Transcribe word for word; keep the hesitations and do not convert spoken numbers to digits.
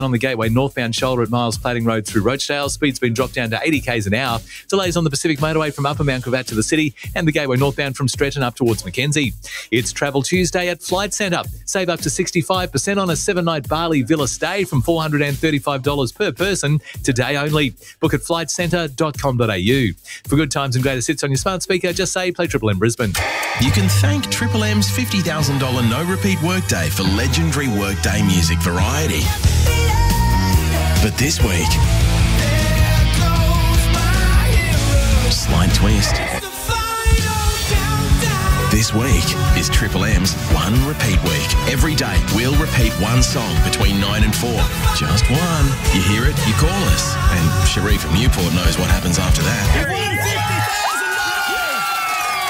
on the Gateway northbound shoulder at Miles Plating Road through Rochdale. Speed's been dropped down to eighty k's an hour. Delays on the Pacific Motorway from Upper Mount Gravatt to the city and the Gateway northbound from Stretton up towards Mackenzie. It's Travel Tuesday at Flight Centre. Save up to sixty-five percent on a seven-night Bali Villa stay from four hundred thirty-five dollars per person today only. Book at flight centre dot com dot a u. For good times and greatest hits on your smart speaker, just say play Triple M Brisbane. You can thank Triple M's fifty thousand dollars no-repeat workday for legendary workday music variety. But this week, slight twist. This week is Triple M's One Repeat Week. Every day, we'll repeat one song between nine and four. Just one. You hear it, you call us. And Sharif from Newport knows what happens after that.